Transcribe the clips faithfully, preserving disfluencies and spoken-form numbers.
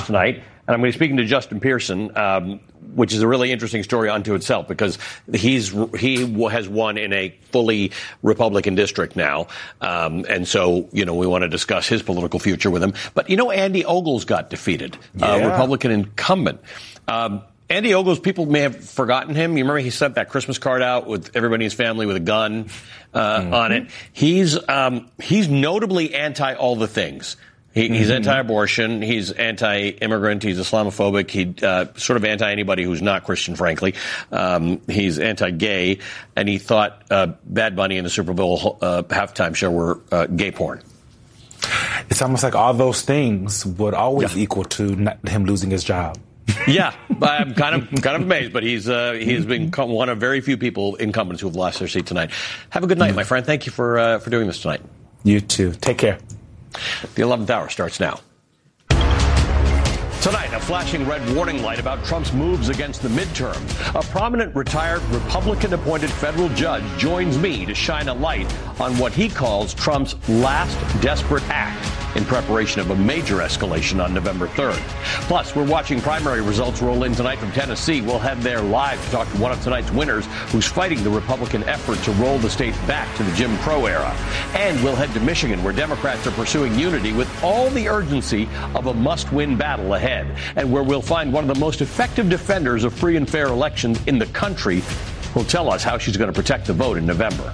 tonight. And I'm going to be speaking to Justin Pearson, um, which is a really interesting story unto itself because he's he has won in a fully Republican district now. Um, and so, you know, we want to discuss his political future with him. But, you know, Andy Ogles got defeated, yeah. uh, Republican incumbent. Um, Andy Ogles, people may have forgotten him. You remember he sent that Christmas card out with everybody in his family with a gun uh, mm-hmm. on it. He's um, he's notably anti all the things. He, he's mm-hmm. anti-abortion. He's anti-immigrant. He's Islamophobic. He uh, sort of anti-anybody who's not Christian, frankly. Um, he's anti-gay, and he thought uh, Bad Bunny and the Super Bowl uh, halftime show were uh, gay porn. It's almost like all those things would always yeah. equal to not, him losing his job. Yeah, I'm kind of kind of amazed, but he's uh, he's been one of very few people incumbents who have lost their seat tonight. Have a good night, mm-hmm. my friend. Thank you for uh, for doing this tonight. You too. Take care. The eleventh hour starts now. Tonight, a flashing red warning light about Trump's moves against the midterms. A prominent retired Republican-appointed federal judge joins me to shine a light on what he calls Trump's last desperate act in preparation of a major escalation on November third. Plus, we're watching primary results roll in tonight from Tennessee. We'll head there live to talk to one of tonight's winners who's fighting the Republican effort to roll the state back to the Jim Crow era. And we'll head to Michigan, where Democrats are pursuing unity with all the urgency of a must-win battle ahead, and where we'll find one of the most effective defenders of free and fair elections in the country who'll tell us how she's going to protect the vote in November.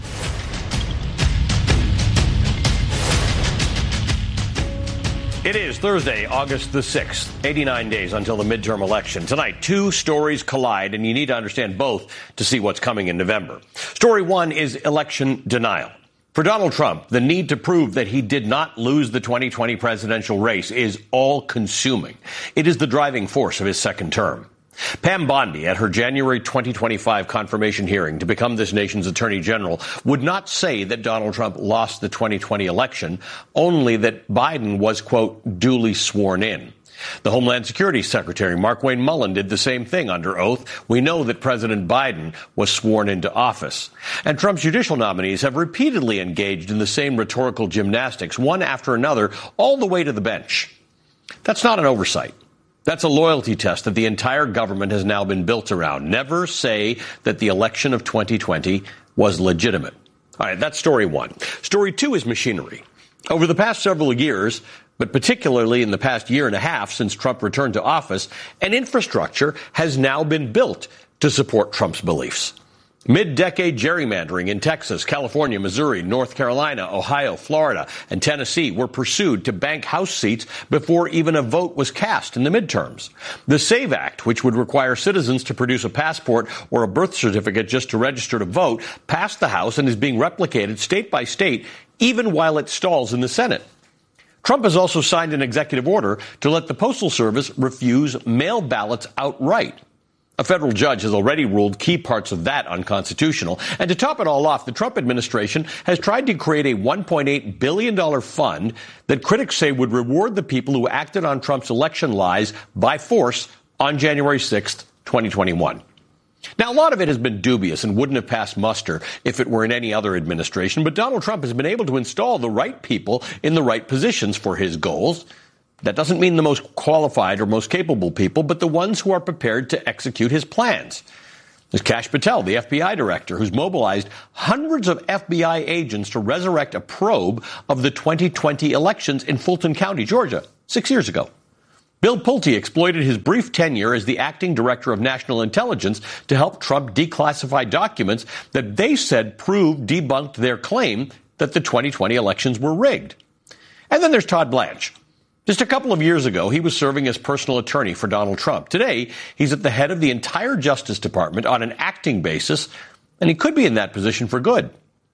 It is Thursday, August the sixth, eighty-nine days until the midterm election. Tonight, two stories collide, and you need to understand both to see what's coming in November. Story one is election denial. For Donald Trump, the need to prove that he did not lose the twenty twenty presidential race is all-consuming. It is the driving force of his second term. Pam Bondi, at her January twenty twenty-five confirmation hearing to become this nation's attorney general, would not say that Donald Trump lost the twenty twenty election, only that Biden was, quote, duly sworn in. The Homeland Security Secretary, Markwayne Mullin, did the same thing under oath. We know that President Biden was sworn into office. And Trump's judicial nominees have repeatedly engaged in the same rhetorical gymnastics, one after another, all the way to the bench. That's not an oversight. That's a loyalty test that the entire government has now been built around. Never say that the election of twenty twenty was legitimate. All right, that's story one. Story two is machinery. Over the past several years, but particularly in the past year and a half since Trump returned to office, an infrastructure has now been built to support Trump's beliefs. Mid-decade gerrymandering in Texas, California, Missouri, North Carolina, Ohio, Florida, and Tennessee were pursued to bank House seats before even a vote was cast in the midterms. The SAVE Act, which would require citizens to produce a passport or a birth certificate just to register to vote, passed the House and is being replicated state by state, even while it stalls in the Senate. Trump has also signed an executive order to let the Postal Service refuse mail ballots outright. A federal judge has already ruled key parts of that unconstitutional. And to top it all off, the Trump administration has tried to create a one point eight billion dollars fund that critics say would reward the people who acted on Trump's election lies by force on January sixth, twenty twenty-one. Now, a lot of it has been dubious and wouldn't have passed muster if it were in any other administration, but Donald Trump has been able to install the right people in the right positions for his goals. That doesn't mean the most qualified or most capable people, but the ones who are prepared to execute his plans. There's Kash Patel, the F B I director, who's mobilized hundreds of F B I agents to resurrect a probe of the twenty twenty elections in Fulton County, Georgia, six years ago. Bill Pulte exploited his brief tenure as the acting director of national intelligence to help Trump declassify documents that they said proved debunked their claim that the twenty twenty elections were rigged. And then there's Todd Blanche. Just a couple of years ago, he was serving as personal attorney for Donald Trump. Today, he's at the head of the entire Justice Department on an acting basis, and he could be in that position for good.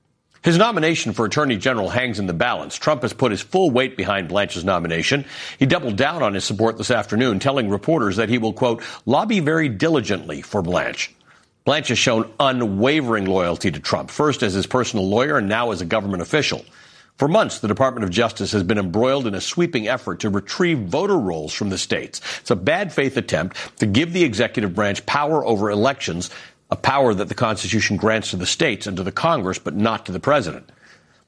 His nomination for Attorney General hangs in the balance. Trump has put his full weight behind Blanche's nomination. He doubled down on his support this afternoon, telling reporters that he will, quote, lobby very diligently for Blanche. Blanche has shown unwavering loyalty to Trump, first as his personal lawyer and now as a government official. For months, the Department of Justice has been embroiled in a sweeping effort to retrieve voter rolls from the states. It's a bad faith attempt to give the executive branch power over elections, a power that the Constitution grants to the states and to the Congress, but not to the president.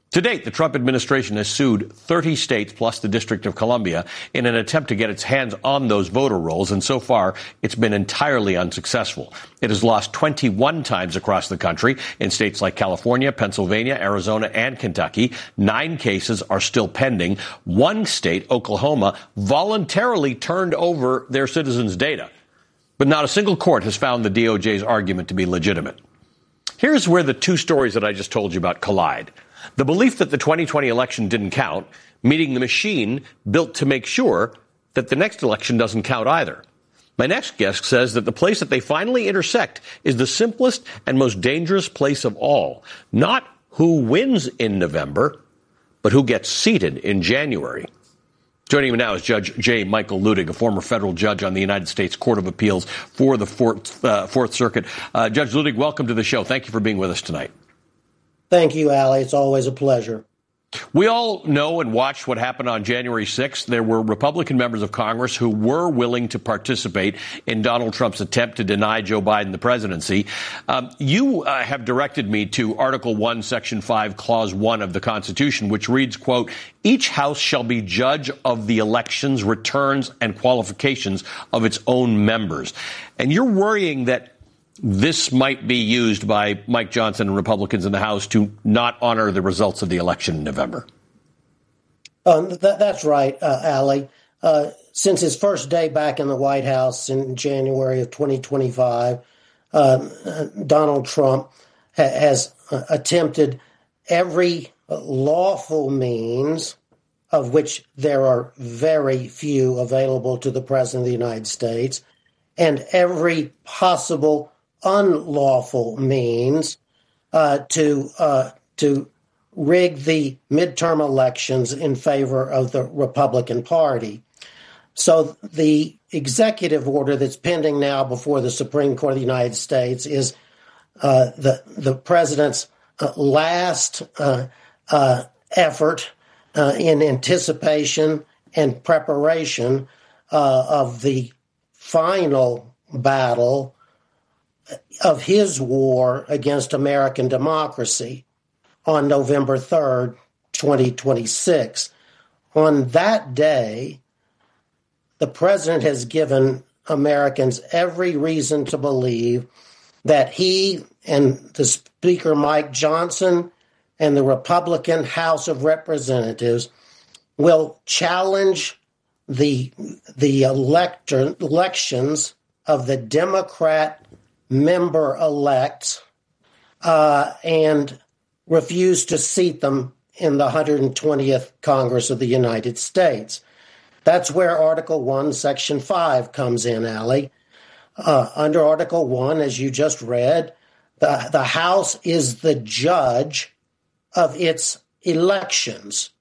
To date, the Trump administration has sued thirty states plus the District of Columbia in an attempt to get its hands on those voter rolls, and so far it's been entirely unsuccessful. It has lost twenty-one times across the country in states like California, Pennsylvania, Arizona, and Kentucky. Nine cases are still pending. One state, Oklahoma, voluntarily turned over their citizens' data. But not a single court has found the D O J's argument to be legitimate. Here's where the two stories that I just told you about collide. The belief that the twenty twenty election didn't count, meeting the machine built to make sure that the next election doesn't count either. My next guest says that the place that they finally intersect is the simplest and most dangerous place of all. Not who wins in November, but who gets seated in January. Joining me now is Judge J. Michael Luttig, a former federal judge on the United States Court of Appeals for the Fourth, uh, Fourth Circuit. Uh, Judge Luttig, welcome to the show. Thank you for being with us tonight. Thank you, Ali. It's always a pleasure. We all know and watched what happened on January sixth. There were Republican members of Congress who were willing to participate in Donald Trump's attempt to deny Joe Biden the presidency. Um, you uh, have directed me to Article one, Section five, Clause one of the Constitution, which reads, quote, each house shall be judge of the elections, returns, and qualifications of its own members. And you're worrying that this might be used by Mike Johnson and Republicans in the House to not honor the results of the election in November. Um, th- that's right, uh, Ali. Uh, since his first day back in the White House in January of twenty twenty-five, uh, Donald Trump ha- has uh, attempted every lawful means, of which there are very few available to the President of the United States, and every possible unlawful means uh, to uh, to rig the midterm elections in favor of the Republican Party. So the executive order that's pending now before the Supreme Court of the United States is uh, the the president's uh, last uh, uh, effort uh, in anticipation and preparation uh, of the final battle of his war against American democracy on November third, twenty twenty-six. On that day, the president has given Americans every reason to believe that he and the Speaker Mike Johnson and the Republican House of Representatives will challenge the, the elector, elections of the Democrat member-elects uh, and refuse to seat them in the one hundred twentieth Congress of the United States. That's where Article one, Section five comes in, Ali. Uh, under Article one, as you just read, the, the House is the judge of its elections.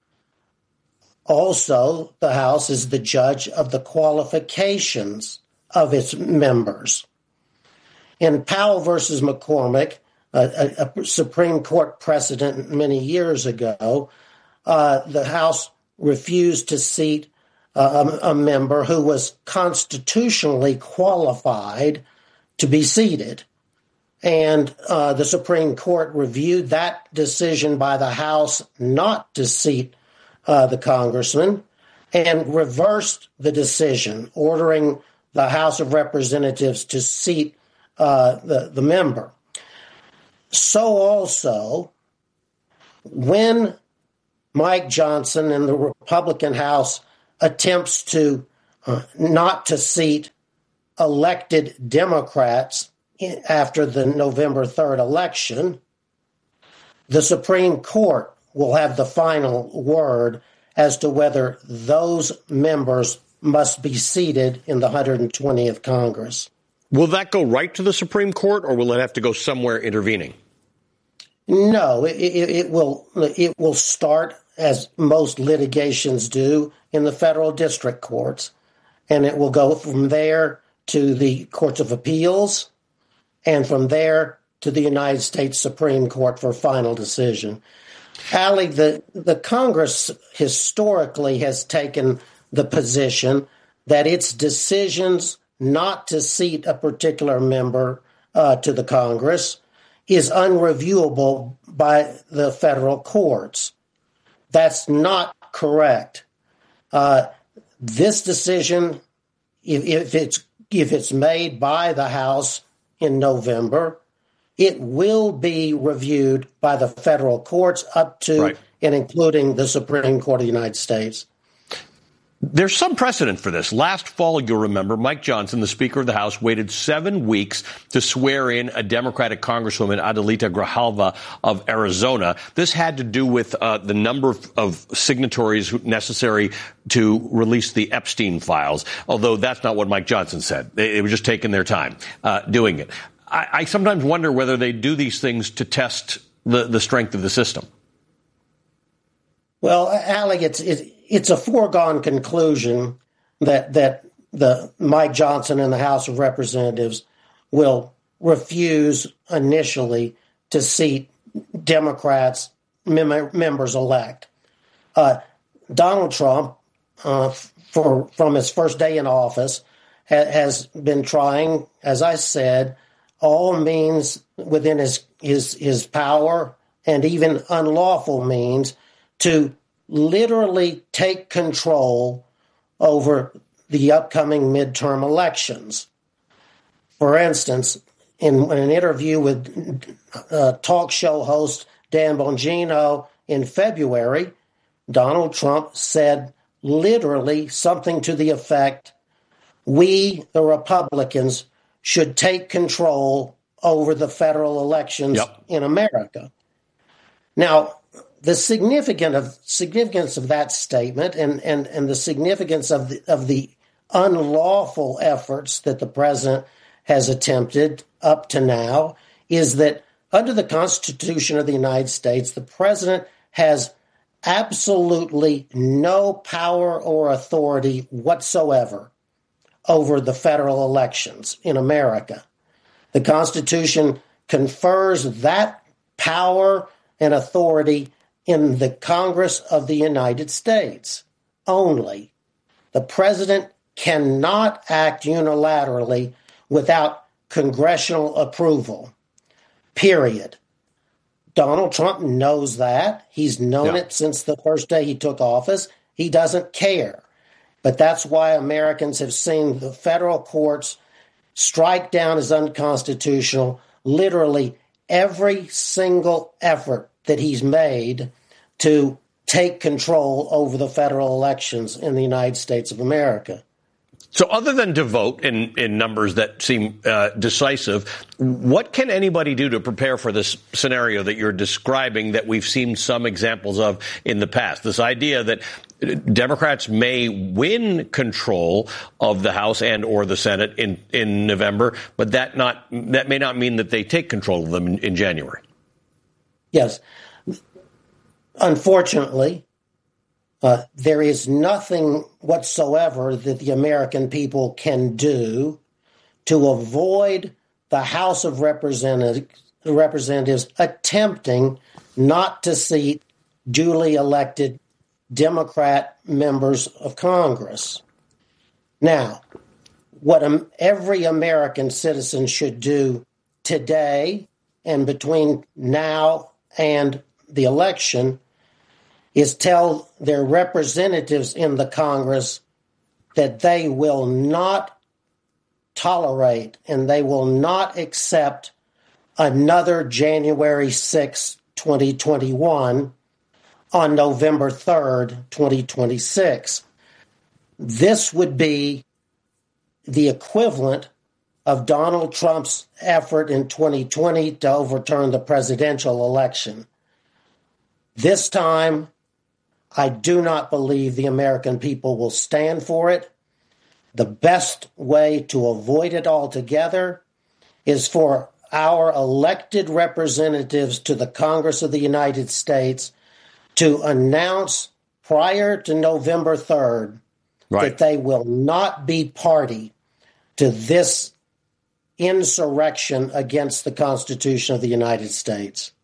Also, the House is the judge of the qualifications of its members. In Powell versus McCormick, a, a Supreme Court precedent many years ago, uh, the House refused to seat uh, a, a member who was constitutionally qualified to be seated. And uh, the Supreme Court reviewed that decision by the House not to seat uh, the congressman and reversed the decision, ordering the House of Representatives to seat uh, the, the member. So also, when Mike Johnson and the Republican House attempts to uh, not to seat elected Democrats in, after the November third election, the Supreme Court will have the final word as to whether those members must be seated in the one hundred twentieth Congress. Will that go right to the Supreme Court, or will it have to go somewhere intervening? No, it, it, it will. It will start, as most litigations do, in the federal district courts, and it will go from there to the courts of appeals, and from there to the United States Supreme Court for final decision. Ali, the the Congress historically has taken the position that its decisions not to seat a particular member uh, to the Congress is unreviewable by the federal courts. That's not correct. Uh, this decision, if, if it's if it's made by the House in November, it will be reviewed by the federal courts up to right. and including the Supreme Court of the United States. There's some precedent for this. Last fall, you'll remember, Mike Johnson, the Speaker of the House, waited seven weeks to swear in a Democratic Congresswoman, Adelita Grijalva of Arizona. This had to do with uh, the number of, of signatories necessary to release the Epstein files, although that's not what Mike Johnson said. They, they were just taking their time uh, doing it. I, I sometimes wonder whether they do these things to test the, the strength of the system. Well, Alec, it's it, it's a foregone conclusion that that the Mike Johnson and the House of Representatives will refuse initially to seat Democrats mem- members elect. Uh, Donald Trump, uh, for from his first day in office, ha- has been trying, as I said, all means within his his his power and even unlawful means to literally take control over the upcoming midterm elections. For instance, in, in an interview with uh, talk show host Dan Bongino in February, Donald Trump said literally something to the effect, we, the Republicans, should take control over the federal elections yep. in America. Now, the significant of, significance of that statement and, and, and the significance of the, of the unlawful efforts that the president has attempted up to now is that under the Constitution of the United States, the president has absolutely no power or authority whatsoever over the federal elections in America. The Constitution confers that power and authority in the Congress of the United States only. The president cannot act unilaterally without congressional approval, period. Donald Trump knows that. He's known yeah. it since the first day he took office. He doesn't care. But that's why Americans have seen the federal courts strike down as unconstitutional literally every single effort that he's made to take control over the federal elections in the United States of America. So other than to vote in, in numbers that seem uh, decisive, what can anybody do to prepare for this scenario that you're describing that we've seen some examples of in the past? This idea that Democrats may win control of the House and or the Senate in, in November, but that not that may not mean that they take control of them in, in January. Yes. Unfortunately, uh, there is nothing whatsoever that the American people can do to avoid the House of Representatives, Representatives attempting not to seat duly elected Democrat members of Congress. Now, what um, every American citizen should do today and between now and the election is tell their representatives in the Congress that they will not tolerate and they will not accept another January sixth, twenty twenty-one on November third, twenty twenty-six. This would be the equivalent of Donald Trump's effort in twenty twenty to overturn the presidential election. This time, I do not believe the American people will stand for it. The best way to avoid it altogether is for our elected representatives to the Congress of the United States to announce prior to November third right. that they will not be party to this insurrection against the Constitution of the United States.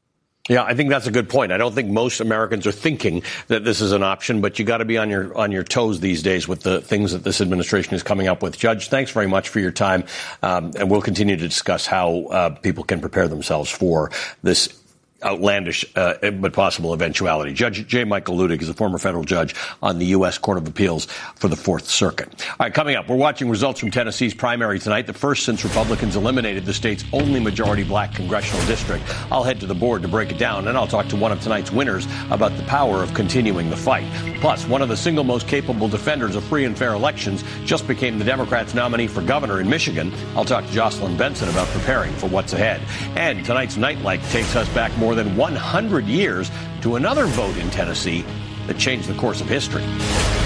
Yeah, I think that's a good point. I don't think most Americans are thinking that this is an option, but you got to be on your on your toes these days with the things that this administration is coming up with. Judge, thanks very much for your time, um, and we'll continue to discuss how uh, people can prepare themselves for this outlandish uh, but possible eventuality. Judge J. Michael Luttig is a former federal judge on the U S Court of Appeals for the Fourth Circuit. All right, coming up, we're watching results from Tennessee's primary tonight, the first since Republicans eliminated the state's only majority black congressional district. I'll head to the board to break it down, and I'll talk to one of tonight's winners about the power of continuing the fight. Plus, one of the single most capable defenders of free and fair elections just became the Democrats' nominee for governor in Michigan. I'll talk to Jocelyn Benson about preparing for what's ahead. And tonight's Nightlight takes us back more than one hundred years to another vote in Tennessee that changed the course of history.